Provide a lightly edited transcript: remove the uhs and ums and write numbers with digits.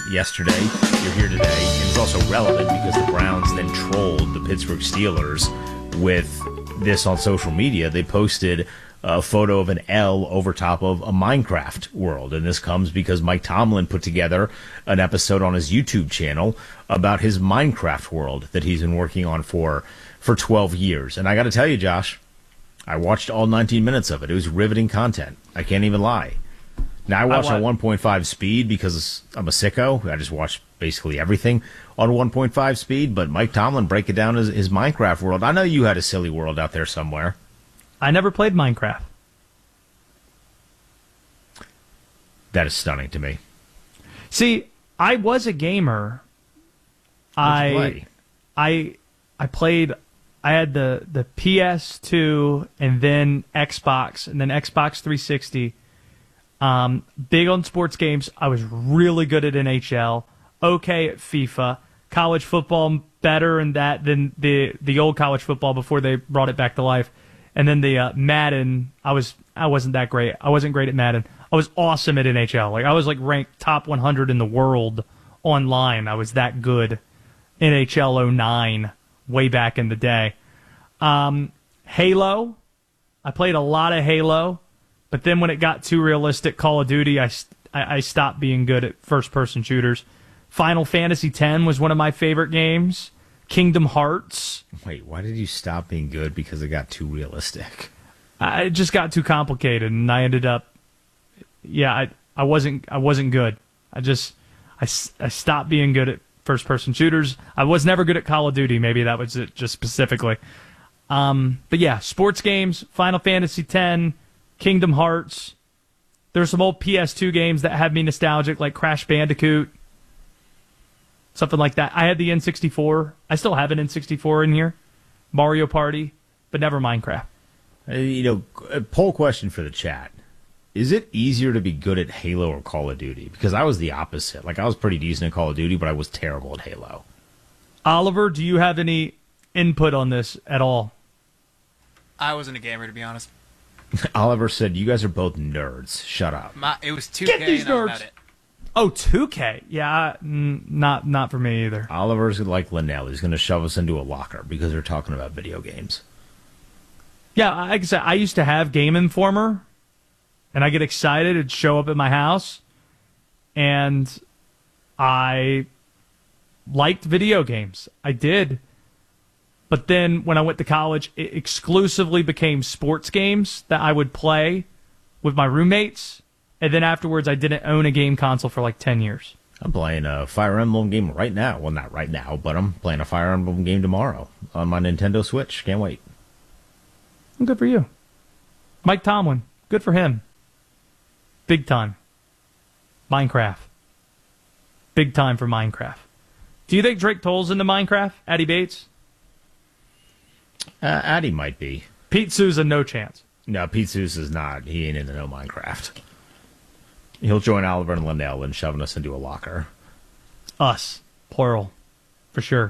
yesterday. You're here today. And it's also relevant because the Browns then trolled the Pittsburgh Steelers with this on social media. They posted a photo of an L over top of a Minecraft world. And this comes because Mike Tomlin put together an episode on his YouTube channel about his Minecraft world that he's been working on for 12 years. And I got to tell you, Josh, I watched all 19 minutes of it. It was riveting content. I can't even lie. Now, I watched on 1.5 speed because I'm a sicko. I just watch basically everything on 1.5 speed. But Mike Tomlin break it down as his Minecraft world. I know you had a silly world out there somewhere. I never played Minecraft. That is stunning to me. See, I was a gamer. I played. I had the PS2 and then Xbox and then Xbox 360. Big on sports games. I was really good at NHL. Okay at FIFA. College football better in that than the old college football before they brought it back to life. And then the Madden. I wasn't that great. I wasn't great at Madden. I was awesome at NHL. Like I was ranked top 100 in the world online. I was that good. NHL 09, way back in the day. Halo. I played a lot of Halo. But then when it got too realistic, Call of Duty, I stopped being good at first-person shooters. Final Fantasy X was one of my favorite games. Kingdom Hearts. Wait, why did you stop being good? Because it got too realistic. It just got too complicated, and I ended up... Yeah, I wasn't good. I stopped being good at first-person shooters. I was never good at Call of Duty. Maybe that was it just specifically. But yeah, sports games, Final Fantasy X... Kingdom Hearts. There's some old PS2 games that have me nostalgic, like Crash Bandicoot. Something like that. I had the N64. I still have an N64 in here. Mario Party, but never Minecraft. A poll question for the chat. Is it easier to be good at Halo or Call of Duty? Because I was the opposite. I was pretty decent at Call of Duty, but I was terrible at Halo. Oliver, do you have any input on this at all? I wasn't a gamer, to be honest. Oliver said, you guys are both nerds. Shut up. It was 2K Get these and I'm nerds. about it. Oh, 2K. Yeah, not for me either. Oliver's like Linnell. He's going to shove us into a locker because they're talking about video games. Yeah, like I said, I used to have Game Informer, and I get excited. It'd show up at my house, and I liked video games. I did. But then when I went to college, it exclusively became sports games that I would play with my roommates. And then afterwards, I didn't own a game console for 10 years. I'm playing a Fire Emblem game right now. Well, not right now, but I'm playing a Fire Emblem game tomorrow on my Nintendo Switch. Can't wait. Good for you. Mike Tomlin. Good for him. Big time. Minecraft. Big time for Minecraft. Do you think Drake Toll's into Minecraft? Addy Bates? Addy might be. Pete Souza, no chance. No, Pete Souza is not. He ain't into no Minecraft. He'll join Oliver and Linnell in shoving us into a locker. Us. Plural. For sure.